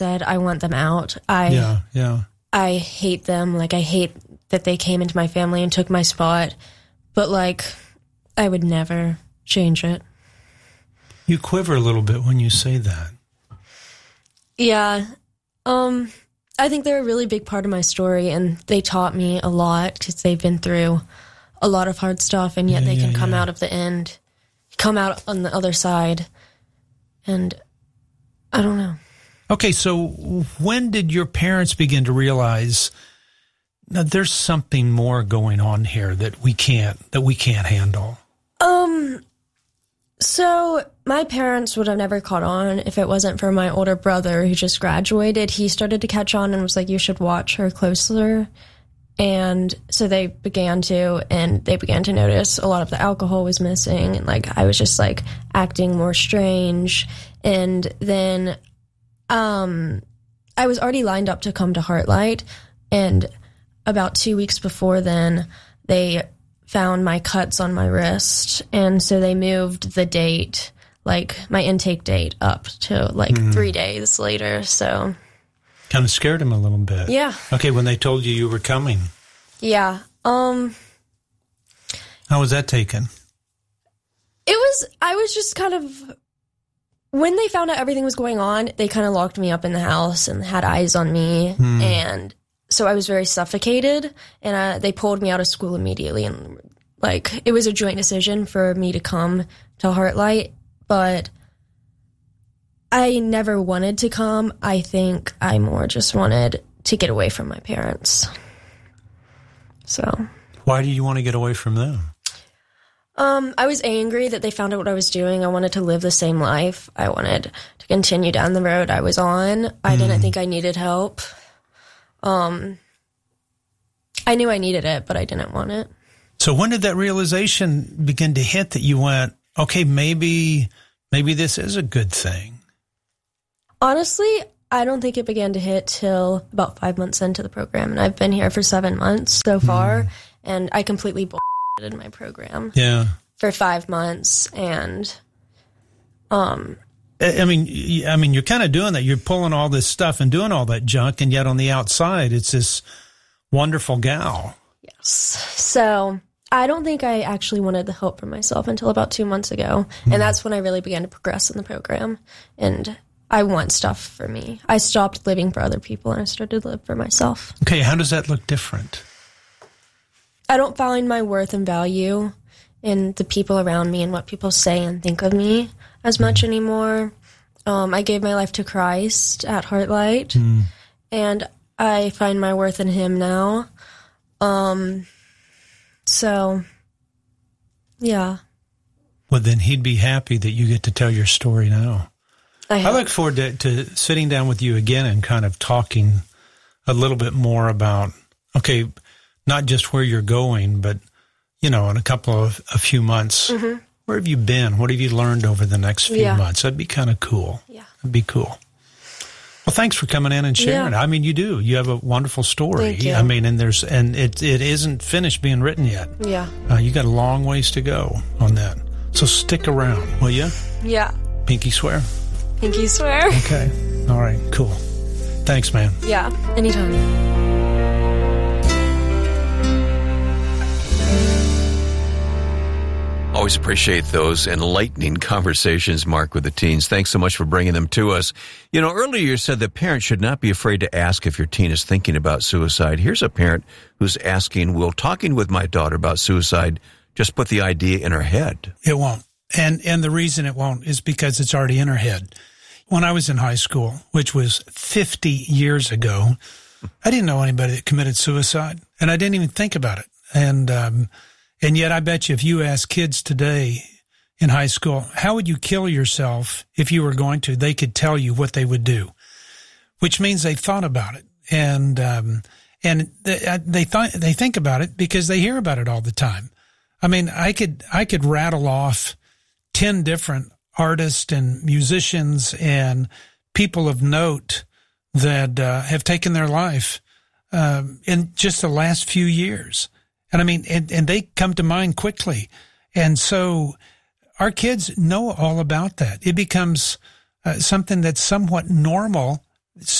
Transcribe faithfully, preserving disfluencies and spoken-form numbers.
said, I want them out. I, yeah, yeah. I hate them. Like, I hate that they came into my family and took my spot. But, like, I would never change it. You quiver a little bit when you say that. Yeah. Um, I think they're a really big part of my story, and they taught me a lot because they've been through a lot of hard stuff, and yet yeah, they can yeah, come yeah. out of the end, come out on the other side. And I don't know. Okay, so when did your parents begin to realize that there's something more going on here that we can't that we can't handle? Um, so my parents would have never caught on if it wasn't for my older brother who just graduated. He started to catch on and was like, "You should watch her closer." And so they began to, and they began to notice a lot of the alcohol was missing, and like I was just like acting more strange. And then um, I was already lined up to come to Heartlight, and about two weeks before then, they found my cuts on my wrist, and so they moved the date, like my intake date, up to like mm. three days later. So kind of scared him a little bit. Yeah. Okay, when they told you you were coming. Yeah. Um. How was that taken? It was. I was just kind of. When they found out everything was going on, they kind of locked me up in the house and had eyes on me, mm. and so I was very suffocated. And uh, they pulled me out of school immediately, and like it was a joint decision for me to come to Heartlight, but I never wanted to come. I think I more just wanted to get away from my parents. So, why do you want to get away from them? Um, I was angry that they found out what I was doing. I wanted to live the same life. I wanted to continue down the road I was on. I mm. didn't think I needed help. Um, I knew I needed it, but I didn't want it. So when did that realization begin to hit that you went, okay, maybe, maybe this is a good thing? Honestly, I don't think it began to hit till about five months into the program, and I've been here for seven months so far, mm. and I completely bullshitted my program. Yeah, for five months, and um, I mean, I mean, you're kind of doing that. You're pulling all this stuff and doing all that junk, and yet on the outside, it's this wonderful gal. Yes. So I don't think I actually wanted the help for myself until about two months ago, mm. and that's when I really began to progress in the program, and I want stuff for me. I stopped living for other people, and I started to live for myself. Okay, how does that look different? I don't find my worth and value in the people around me and what people say and think of me as much mm. anymore. Um, I gave my life to Christ at Heartlight, mm. and I find my worth in Him now. Um, so, yeah. Well, then He'd be happy that you get to tell your story now. I, I look forward to, to sitting down with you again and kind of talking a little bit more about, okay, not just where you're going, but, you know, in a couple of, a few months, mm-hmm. where have you been? What have you learned over the next few yeah. months? That'd be kind of cool. Yeah. That'd be cool. Well, thanks for coming in and sharing. Yeah. I mean, you do. You have a wonderful story. Thank you. I mean, and there's, and it, it isn't finished being written yet. Yeah. Uh, you got a long ways to go on that. So stick around, will you? Yeah. Pinky swear? Pinky swear. Okay. All right. Cool. Thanks, man. Yeah. Anytime. Always appreciate those enlightening conversations, Mark, with the teens. Thanks so much for bringing them to us. You know, earlier you said that parents should not be afraid to ask if your teen is thinking about suicide. Here's a parent who's asking, will talking with my daughter about suicide just put the idea in her head? It won't. And and the reason it won't is because it's already in her head. When I was in high school, which was fifty years ago, I didn't know anybody that committed suicide, and I didn't even think about it. And um, and yet I bet you if you ask kids today in high school, how would you kill yourself if you were going to, they could tell you what they would do, which means they've thought about it. And um, and they they, th- they think about it because they hear about it all the time. I mean, I could I could rattle off ten different artists and musicians and people of note that uh, have taken their life um, in just the last few years. And I mean, and, and they come to mind quickly. And so our kids know all about that. It becomes uh, something that's somewhat normal